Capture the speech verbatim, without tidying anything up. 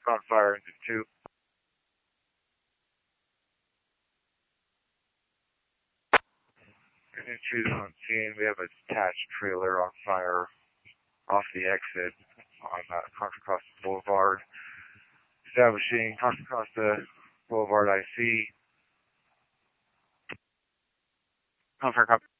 on fire, engine two. Engine two is on scene. We have a detached trailer on fire off the exit on uh, Contra Costa Boulevard. Establishing Contra Costa Boulevard I C. Contra Costa.